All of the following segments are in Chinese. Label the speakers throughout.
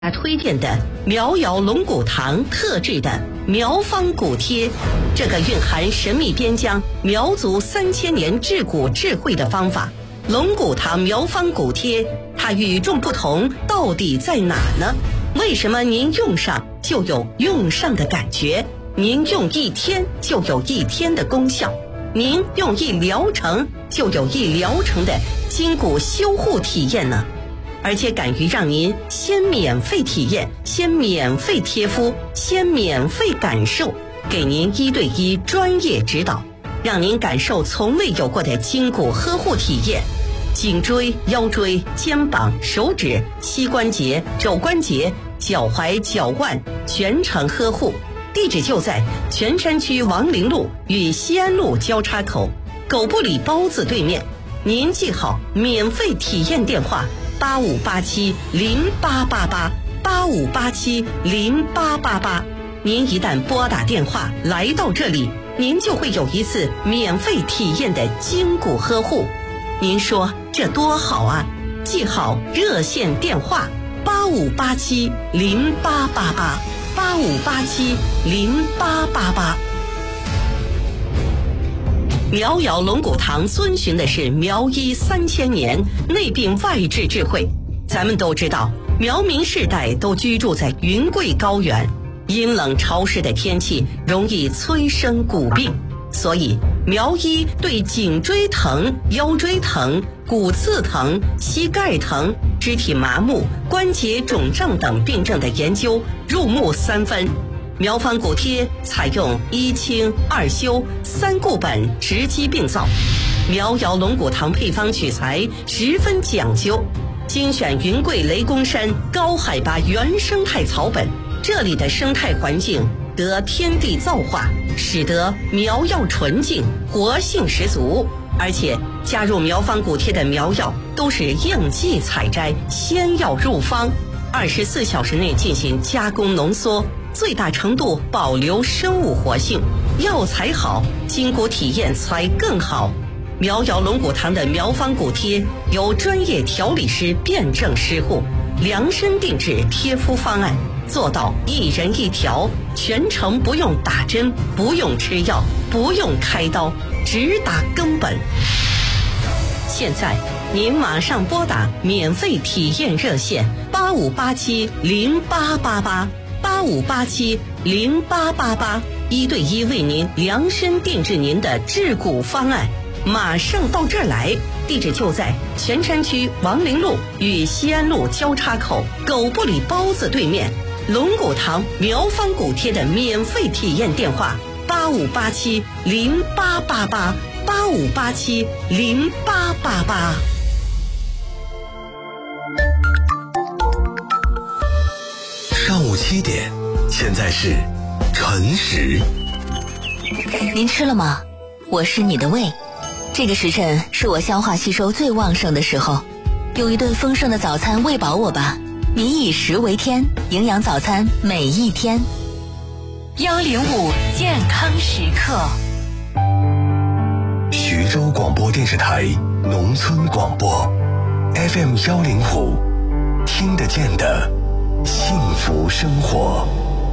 Speaker 1: 推荐的苗瑶龙骨堂特制的苗方骨贴，这个蕴含神秘边疆苗族3000年治骨智慧的方法。龙骨堂苗方骨贴，它与众不同到底在哪呢？为什么您用上就有用上的感觉？您用1天就有1天的功效，您用1疗程就有1疗程的筋骨修护体验呢？而且敢于让您先免费体验，先免费贴敷，先免费感受，给您1对1专业指导，让您感受从未有过的筋骨呵护体验。颈椎、腰椎、肩膀、手指、膝关节、肘关节、脚踝、脚腕全程呵护。地址就在泉山区王陵路与西安路交叉口，狗不理包子对面。您记好免费体验电话85870888，85870888。您一旦拨打电话来到这里，您就会有1次免费体验的筋骨呵护。您说这多好啊！记好热线电话85870888，85870888。苗瑶龙骨堂遵循的是苗医3000年内病外治智慧。咱们都知道，苗民世代都居住在云贵高原，阴冷潮湿的天气容易催生骨病，所以苗医对颈椎疼、腰椎疼、骨刺疼、膝盖疼、肢体麻木、关节肿胀等病症的研究入木3分。苗方骨贴采用1清2修3固本直击病灶，苗瑶龙骨堂配方取材十分讲究，精选云贵雷公山高海拔原生态草本，这里的生态环境得天地造化，使得苗药纯净，活性十足。而且加入苗方骨贴的苗药都是应季采摘，鲜药入方，24小时内进行加工浓缩，最大程度保留生物活性，药材好，筋骨体验才更好。苗瑶龙骨堂的苗方骨贴由专业调理师辩证施护，量身定制贴敷方案，做到1人1条，全程不用打针，不用吃药，不用开刀，直达根本。现在您马上拨打免费体验热线85870888，85870888，1对1为您量身定制您的治骨方案，马上到这儿来。地址就在泉山区王陵路与西安路交叉口，狗不理包子对面。龙骨堂苗方骨贴的免费体验电话85870888，85870888。
Speaker 2: 上午7点，现在是晨时。
Speaker 3: 您吃了吗？我是你的胃。这个时辰是我消化吸收最旺盛的时候，有一顿丰盛的早餐喂饱我吧。民以食为天，营养早餐每一天。
Speaker 4: 105健康时刻。
Speaker 2: 徐州广播电视台农村广播 FM 105，听得见的幸福生活。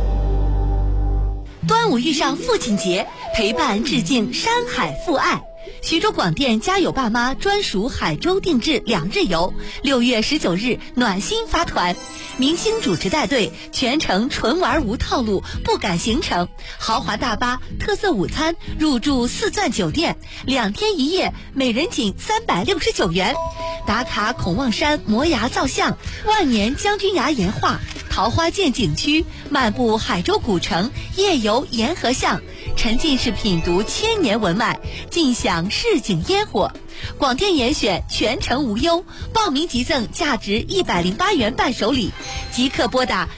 Speaker 5: 端午遇上父亲节，陪伴致敬山海父爱。徐州广电家有爸妈专属海州定制2日游，6月19日暖心发团，明星主持带队，全程纯玩无套路，不赶行程，豪华大巴，特色午餐，入住4钻酒店，2天1夜，每人仅369元。打卡孔望山摩崖造像，万年将军崖岩画，桃花涧景区，漫步海州古城，夜游沿河巷，沉浸式品读1000年文脉，尽享市井烟火。广电严选，全程无忧，报名即赠价值108元伴手礼，即刻拨打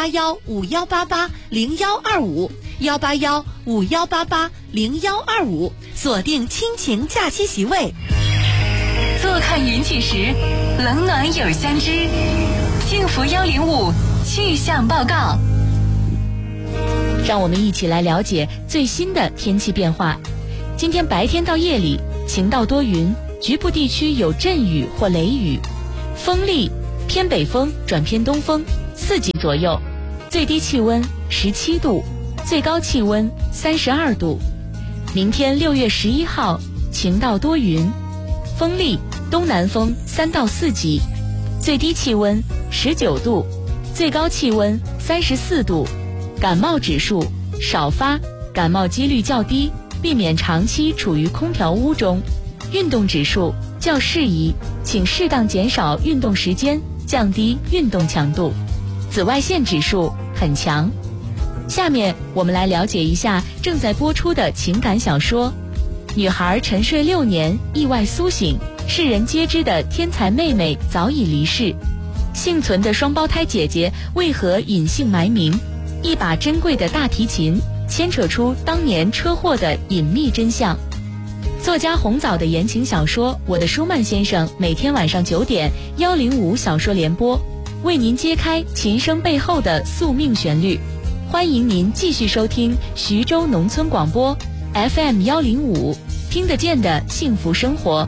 Speaker 5: 18151880125，18151880125，锁定亲情假期席位。
Speaker 4: 坐看云起时，冷暖有相知。幸福105气象报告。
Speaker 6: 让我们一起来了解最新的天气变化。今天白天到夜里晴到多云，局部地区有阵雨或雷雨，风力偏北风转偏东风， 4级左右，最低气温17度，最高气温32度。明天6月11号，晴到多云，风力东南风3到4级，最低气温19度，最高气温34度。感冒指数少发，感冒几率较低，避免长期处于空调屋中。运动指数较适宜，请适当减少运动时间，降低运动强度。紫外线指数很强。下面我们来了解一下正在播出的情感小说。女孩沉睡6年，意外苏醒，世人皆知的天才妹妹早已离世，幸存的双胞胎姐姐为何隐姓埋名？一把珍贵的大提琴牵扯出当年车祸的隐秘真相。作家红枣的言情小说《我的舒曼先生》每天晚上9点105小说联播，为您揭开琴声背后的宿命旋律。欢迎您继续收听徐州农村广播 FM 105，听得见的幸福生活。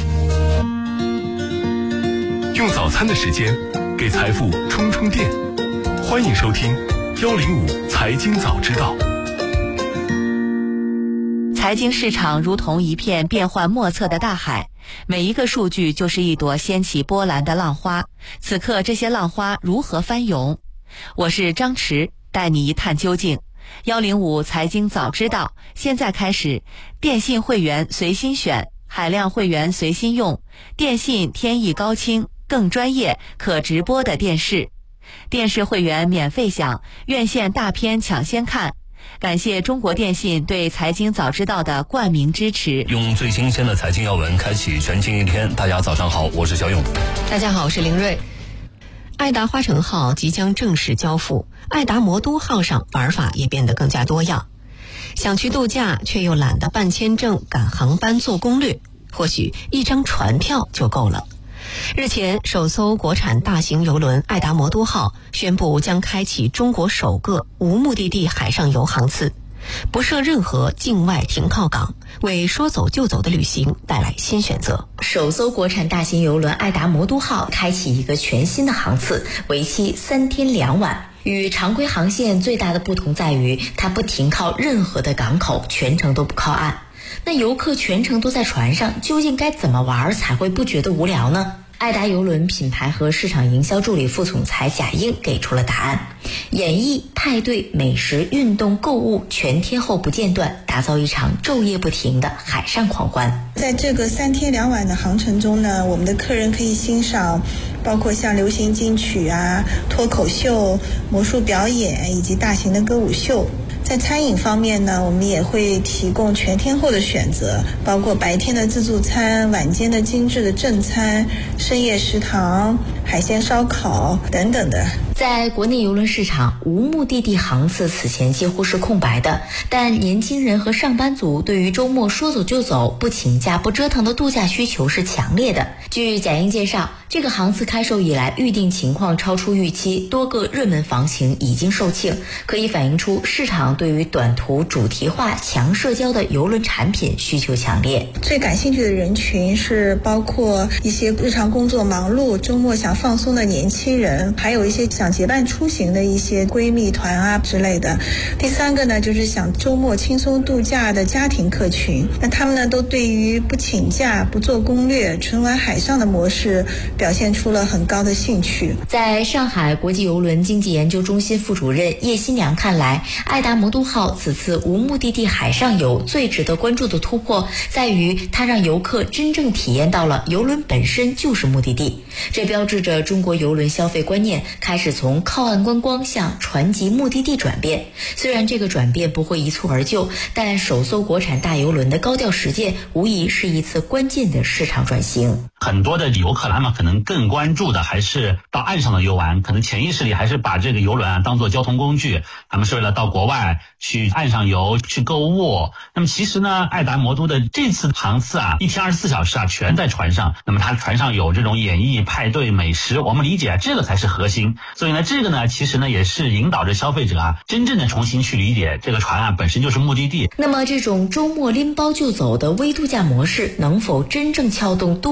Speaker 2: 用早餐的时间给财富充充电，欢迎收听105财经早知道。
Speaker 5: 财经市场如同一片变幻莫测的大海，每一个数据就是一朵掀起波澜的浪花。此刻这些浪花如何翻涌？我是张弛，带你一探究竟。105财经早知道，现在开始。电信会员随心选，海量会员随心用，电信天翼高清，更专业可直播的电视。电视会员免费享，院线大片抢先看。感谢中国电信对财经早知道的冠名支持。
Speaker 7: 用最新鲜的财经要闻开启全新一天。大家早上好，我是小勇。
Speaker 8: 大家好，我是林睿。爱达花城号即将正式交付，爱达魔都号上玩法也变得更加多样。想去度假却又懒得办签证、赶航班、做攻略，或许一张船票就够了。日前，首艘国产大型邮轮爱达魔都号宣布将开启中国首个无目的地海上游航次，不设任何境外停靠港，为说走就走的旅行带来新选择。
Speaker 9: 首艘国产大型邮轮爱达魔都号开启一个全新的航次，为期3天2晚。与常规航线最大的不同在于，它不停靠任何的港口，全程都不靠岸。那游客全程都在船上，究竟该怎么玩才会不觉得无聊呢？爱达邮轮品牌和市场营销助理副总裁贾英给出了答案：演艺、派对、美食、运动、购物全天候不间断，打造一场昼夜不停的海上狂欢。
Speaker 10: 在这个3天2晚的航程中呢，我们的客人可以欣赏包括像流行金曲啊、脱口秀、魔术表演以及大型的歌舞秀。在餐饮方面呢，我们也会提供全天候的选择，包括白天的自助餐、晚间的精致的正餐、深夜食堂、海鲜烧烤等等的。
Speaker 9: 在国内邮轮市场，无目的地航次此前几乎是空白的，但年轻人和上班族对于周末说走就走、不请假不折腾的度假需求是强烈的。据贾英介绍，这个航次开售以来，预订情况超出预期，多个热门房型已经售罄，可以反映出市场对于短途主题化强社交的邮轮产品需求强烈。
Speaker 10: 最感兴趣的人群是包括一些日常工作忙碌、周末想放松的年轻人，还有一些想结伴出行的一些闺蜜团啊之类的。第三个呢，就是想周末轻松度假的家庭客群，那他们呢都对于不请假、不做攻略、纯玩海上的模式表现出了很高的兴趣。
Speaker 9: 在上海国际邮轮经济研究中心副主任叶新良看来，爱达魔都号此次无目的地海上游最值得关注的突破在于，它让游客真正体验到了邮轮本身就是目的地。这标志着中国邮轮消费观念开始从靠岸观光向船级目的地转变。虽然这个转变不会一蹴而就，但首艘国产大邮轮的高调实践无疑是一次关键的市场转型。
Speaker 11: 很多的游客可能更关注的还是到岸上的游玩，可能潜意识里还是把这个游轮当作交通工具，他们是为了到国外去岸上游去购物。那么其实呢，爱达魔都的这次航次1天24小时全在船上，那么它船上有这种演艺、派对、美食，我们理解这个才是核心。所以呢，这个呢其实呢也是引导着消费者真正的重新去理解这个船本身就是目的地。
Speaker 9: 那么这种周末拎包就走的微度假模式能否真正撬动都市人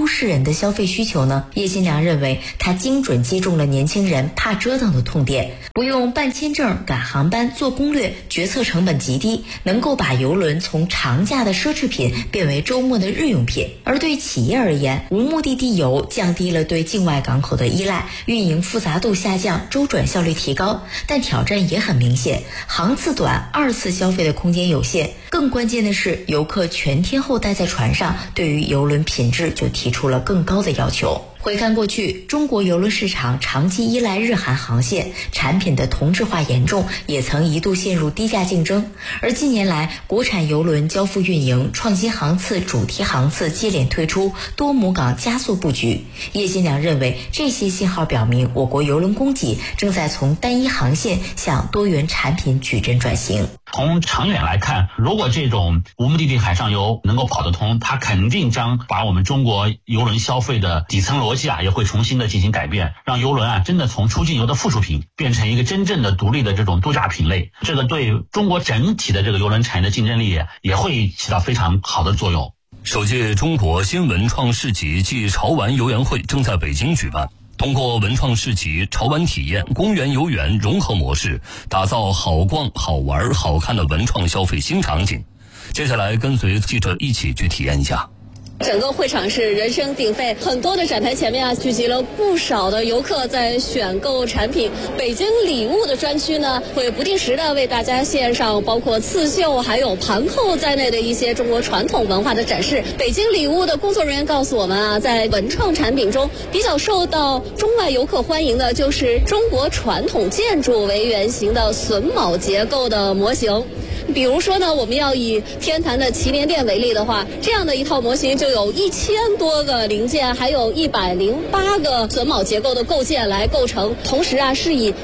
Speaker 9: 人的消费需求呢？叶新良认为，他精准击中了年轻人怕折腾的痛点，不用办签证、赶航班、做攻略，决策成本极低，能够把邮轮从长假的奢侈品变为周末的日用品。而对企业而言，无目的地游降低了对境外港口的依赖，运营复杂度下降，周转效率提高，但挑战也很明显，航次短，二次消费的空间有限。更关键的是，游客全天候待在船上，对于邮轮品质就提出了更高的要求。回看过去，中国邮轮市场长期依赖日韩航线，产品的同质化严重，也曾一度陷入低价竞争。而近年来，国产邮轮交付运营、创新航次、主题航次接连推出，多母港加速布局。叶新良认为，这些信号表明我国邮轮供给正在从单一航线向多元产品矩阵转型。
Speaker 11: 从长远来看，如果这种无目的地海上游能够跑得通，它肯定将把我们中国邮轮消费的底层逻辑也会重新的进行改变，让邮轮真的从出境游的附属品变成一个真正的独立的这种度假品类。这个对中国整体的这个邮轮产业的竞争力也会起到非常好的作用。
Speaker 7: 首届中国新文创市集暨潮玩游园会正在北京举办。通过文创市集、潮玩体验、公园游园融合模式，打造好逛、好玩、好看的文创消费新场景。接下来跟随记者一起去体验一下。
Speaker 12: 整个会场是人声鼎沸，很多的展台前面聚集了不少的游客在选购产品。北京礼物的专区呢，会不定时的为大家献上包括刺绣还有盘扣在内的一些中国传统文化的展示。北京礼物的工作人员告诉我们在文创产品中比较受到中外游客欢迎的就是中国传统建筑为原型的榫卯结构的模型。比如说呢，我们要以天坛的祈年殿为例的话，这样的一套模型就有1000多个零件，还有108个榫卯结构的构件来构成，同时是以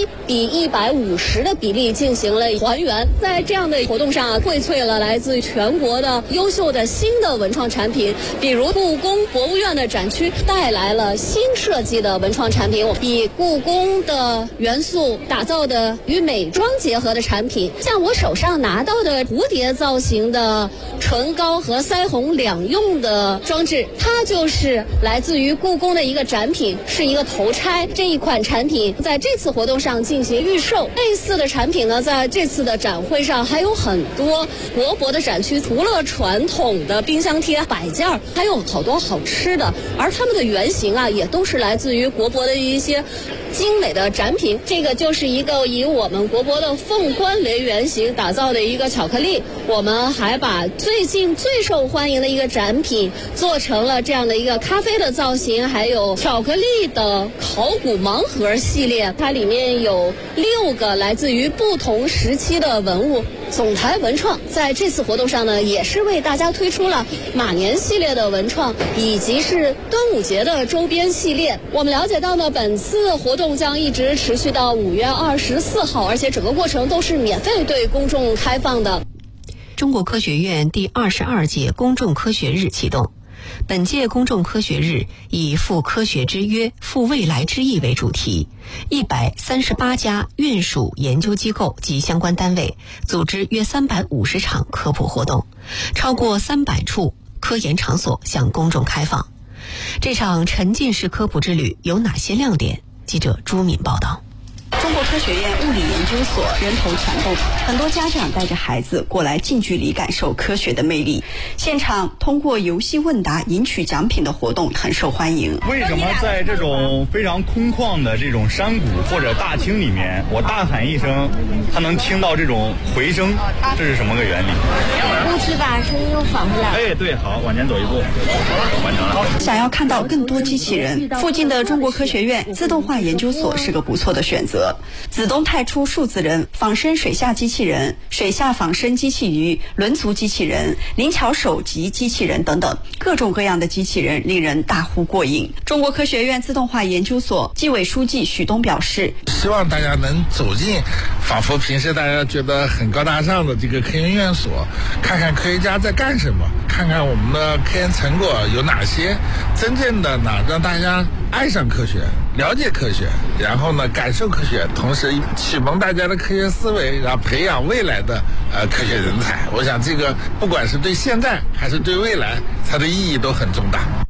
Speaker 12: 1:150的比例进行了还原。在这样的活动上荟萃了来自全国的优秀的新的文创产品，比如故宫博物院的展区带来了新设计的文创产品，以故宫的元素打造的与美妆结合的产品，像我手上拿到的蝴蝶造型的唇膏和腮红两用的装置，它就是来自于故宫的一个展品，是一个头钗。这一款产品在这次活动上进行预售。类似的产品呢，在这次的展会上还有很多。国博的展区除了传统的冰箱贴摆件，还有好多好吃的，而它们的原型也都是来自于国博的一些精美的展品。这个就是一个以我们国博的凤冠为原型打造的一个巧克力。我们还把最近最受欢迎的一个展品做成了这样的一个咖啡的造型，还有巧克力的考古盲盒系列，它里面有6个来自于不同时期的文物。总台文创在这次活动上呢，也是为大家推出了马年系列的文创，以及是端午节的周边系列。我们了解到呢，本次活动将一直持续到5月24号，而且整个过程都是免费对公众开放的。
Speaker 8: 中国科学院第22届公众科学日启动。本届公众科学日以赴科学之约，赴未来之意为主题，138家院属研究机构及相关单位组织约350场科普活动，超过300处科研场所向公众开放。这场沉浸式科普之旅有哪些亮点？记者朱敏报道。
Speaker 13: 中国科学院物理研究所人头攒动，很多家长带着孩子过来近距离感受科学的魅力。现场通过游戏问答赢取奖品的活动很受欢迎。
Speaker 14: 为什么在这种非常空旷的这种山谷或者大厅里面，我大喊一声，它能听到这种回声？这是什么个原理？
Speaker 15: 不知把声音又返回来。
Speaker 14: 哎，对，好，往前走一步，完成了。
Speaker 13: 想要看到更多机器人，附近的中国科学院自动化研究所是个不错的选择。子东太初数字人、仿生水下机器人、水下仿生机器鱼、轮足机器人、灵巧手级机器人等等，各种各样的机器人令人大呼过瘾。中国科学院自动化研究所纪委书记许东表示，
Speaker 16: 希望大家能走进仿佛平时大家觉得很高大上的这个科研院所，看看科学家在干什么，看看我们的科研成果有哪些，真正的让大家爱上科学，了解科学，然后呢感受科学，同时启蒙大家的科学思维，然后培养未来的科学人才。我想这个不管是对现在还是对未来，它的意义都很重大。